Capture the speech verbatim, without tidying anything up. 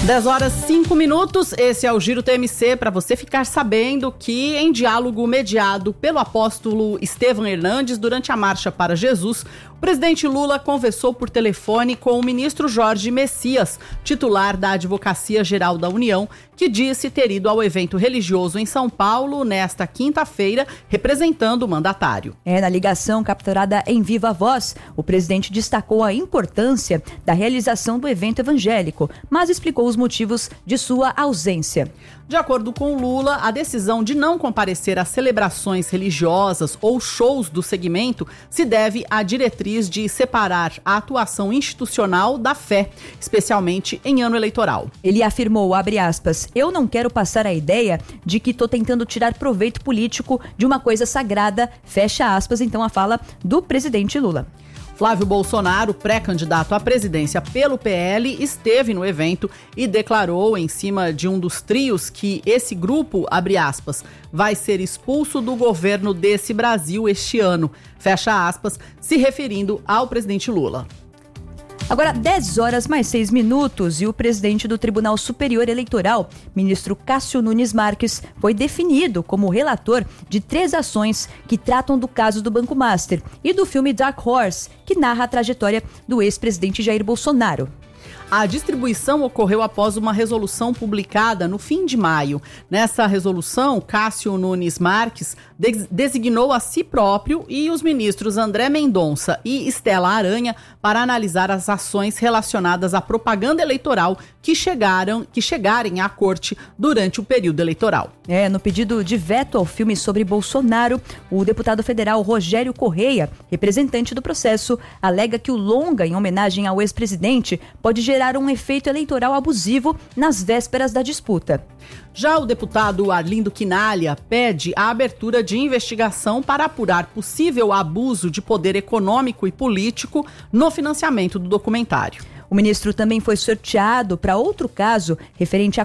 dez horas e cinco minutos, esse é o Giro T M C, para você ficar sabendo que, em diálogo mediado pelo apóstolo Estevão Hernandes durante a Marcha para Jesus, o presidente Lula conversou por telefone com o ministro Jorge Messias, titular da Advocacia Geral da União, que disse ter ido ao evento religioso em São Paulo nesta quinta-feira, representando o mandatário. É, na ligação capturada em viva voz, o presidente destacou a importância da realização do evento evangélico, mas explicou os motivos de sua ausência. De acordo com Lula, a decisão de não comparecer às celebrações religiosas ou shows do segmento se deve à diretriz de separar a atuação institucional da fé, especialmente em ano eleitoral. Ele afirmou, abre aspas, eu não quero passar a ideia de que estou tentando tirar proveito político de uma coisa sagrada, fecha aspas, então a fala do presidente Lula. Flávio Bolsonaro, pré-candidato à presidência pelo P L, esteve no evento e declarou em cima de um dos trios que esse grupo, abre aspas, vai ser expulso do governo desse Brasil este ano, fecha aspas, se referindo ao presidente Lula. Agora, dez horas mais seis minutos e o presidente do Tribunal Superior Eleitoral, ministro Cássio Nunes Marques, foi definido como relator de três ações que tratam do caso do Banco Master e do filme Dark Horse, que narra a trajetória do ex-presidente Jair Bolsonaro. A distribuição ocorreu após uma resolução publicada no fim de maio. Nessa resolução, Cássio Nunes Marques designou a si próprio e os ministros André Mendonça e Estela Aranha para analisar as ações relacionadas à propaganda eleitoral que, chegaram, que chegarem à corte durante o período eleitoral. É, no pedido de veto ao filme sobre Bolsonaro, o deputado federal Rogério Correia, representante do processo, alega que o longa em homenagem ao ex-presidente pode gerar um efeito eleitoral abusivo nas vésperas da disputa. Já o deputado Arlindo Quinalha pede a abertura de investigação para apurar possível abuso de poder econômico e político no financiamento do documentário. O ministro também foi sorteado para outro caso referente à